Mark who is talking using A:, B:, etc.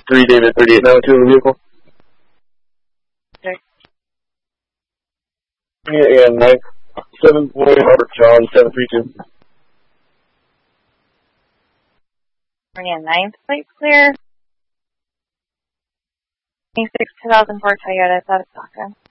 A: 3 David 3892 in the vehicle.
B: Okay.
A: And 9th, 7 Boy Robert John 732.
B: Bring in 9th plate clear. 26 2004 Toyota Satisfaction.